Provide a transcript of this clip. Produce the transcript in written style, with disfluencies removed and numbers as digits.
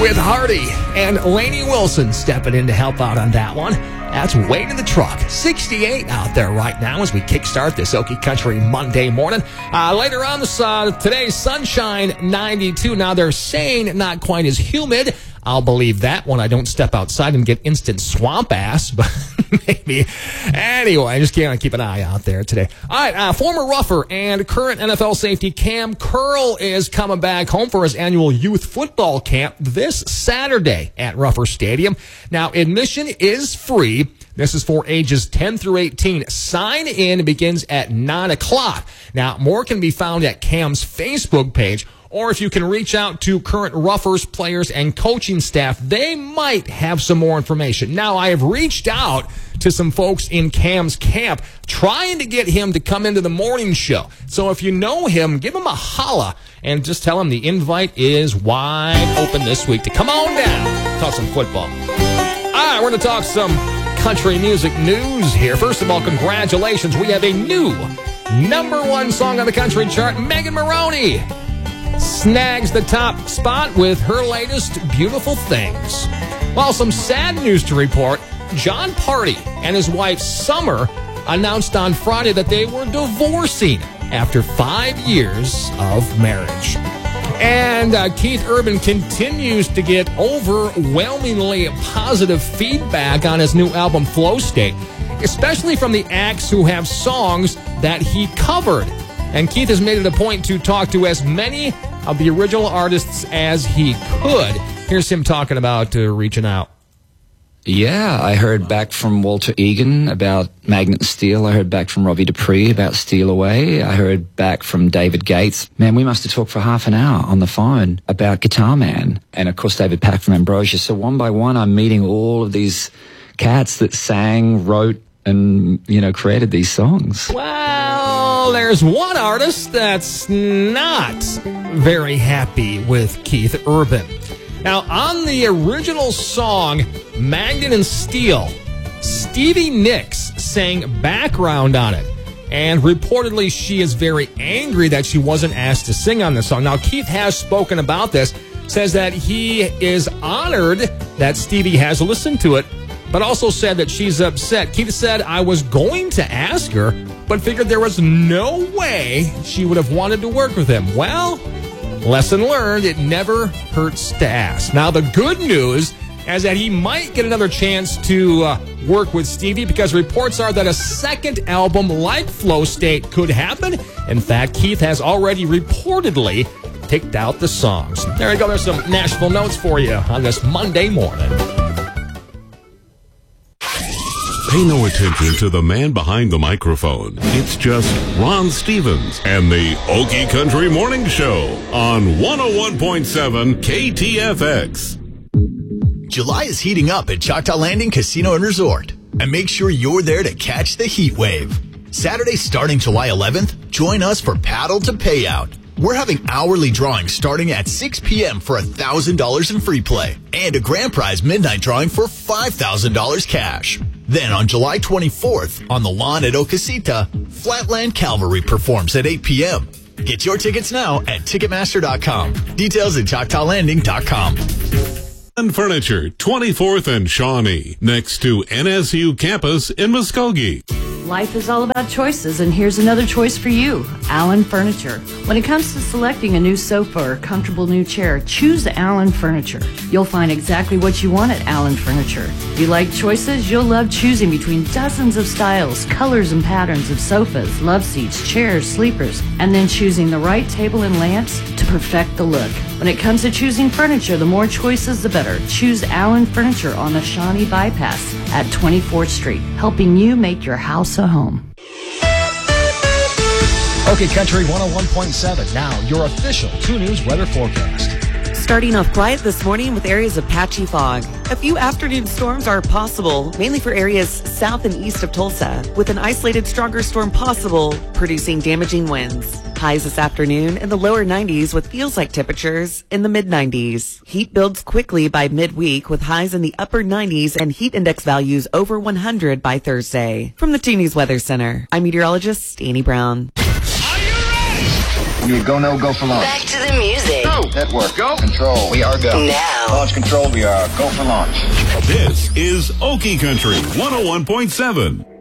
with Hardy and Lainey Wilson stepping in to help out on that one. That's Wade in the Truck. 68 out there right now as we kickstart this Okie Country Monday morning. Later on today's sunshine, 92. Now they're saying not quite as humid. I'll believe that when I don't step outside and get instant swamp ass, but maybe. Anyway, just keep an eye out there today. All right, former Rougher and current NFL safety Cam Curl is coming back home for his annual youth football camp this Saturday at Rougher Stadium. Now, admission is free. This is for ages 10 through 18. Sign in begins at 9 o'clock. Now, more can be found at Cam's Facebook page, or if you can reach out to current Roughers players and coaching staff, they might have some more information. Now, I have reached out to some folks in Cam's camp trying to get him to come into the morning show. So if you know him, give him a holla and just tell him the invite is wide open this week to come on down, talk some football. All right, we're going to talk some country music news here. First of all, congratulations. We have a new #1 song on the country chart. Megan Moroney snags the top spot with her latest Beautiful Things. Well, some sad news to report. John Party and his wife Summer announced on Friday that they were divorcing after 5 years of marriage. And Keith Urban continues to get overwhelmingly positive feedback on his new album, Flow State, especially from the acts who have songs that he covered. And Keith has made it a point to talk to as many of the original artists as he could. Here's him talking about reaching out. Yeah, I heard back from Walter Egan about Magnet Steel. I heard back from Robbie Dupree about Steal Away. I heard back from David Gates. Man, we must have talked for half an hour on the phone about Guitar Man. And, of course, David Pack from Ambrosia. So one by one, I'm meeting all of these cats that sang, wrote, and, created these songs. Well, there's one artist that's not very happy with Keith Urban. Now, on the original song, Magnet and Steel, Stevie Nicks sang background on it. And reportedly, she is very angry that she wasn't asked to sing on the song. Now, Keith has spoken about this, says that he is honored that Stevie has listened to it, but also said that she's upset. Keith said, I was going to ask her, but figured there was no way she would have wanted to work with him. Well, lesson learned, it never hurts to ask. Now, the good news is that he might get another chance to work with Stevie, because reports are that a second album like Flow State could happen. In fact, Keith has already reportedly picked out the songs. There you go. There's some Nashville notes for you on this Monday morning. Pay no attention to the man behind the microphone. It's just Ron Stevens and the Okie Country Morning Show on 101.7 KTFX. July is heating up at Choctaw Landing Casino and Resort. And make sure you're there to catch the heat wave. Saturday starting July 11th, join us for Paddle to Payout. We're having hourly drawings starting at 6 p.m. for $1,000 in free play. And a grand prize midnight drawing for $5,000 cash. Then on July 24th, on the lawn at Ocasita, Flatland Cavalry performs at 8 p.m. Get your tickets now at Ticketmaster.com. Details at ChoctawLanding.com. And Furniture, 24th and Shawnee, next to NSU campus in Muskogee. Life is all about choices, and here's another choice for you, Allen Furniture. When it comes to selecting a new sofa or comfortable new chair, choose Allen Furniture. You'll find exactly what you want at Allen Furniture. If you like choices, you'll love choosing between dozens of styles, colors, and patterns of sofas, love seats, chairs, sleepers, and then choosing the right table and lamps to perfect the look. When it comes to choosing furniture, the more choices, the better. Choose Allen Furniture on the Shawnee Bypass at 24th Street, helping you make your house a home. Okay, Country 101.7. Now, your official 2 News weather forecast. Starting off quiet this morning with areas of patchy fog. A few afternoon storms are possible, mainly for areas south and east of Tulsa, with an isolated stronger storm possible, producing damaging winds. Highs this afternoon in the lower 90s with feels-like temperatures in the mid-90s. Heat builds quickly by midweek with highs in the upper 90s and heat index values over 100 by Thursday. From the 2 News Weather Center, I'm meteorologist Annie Brown. You would go, no, go for long. Back to the music. Go. Network. Go. Control. We are go. Now. Launch control. We are go for launch. This is Okie Country 101.7.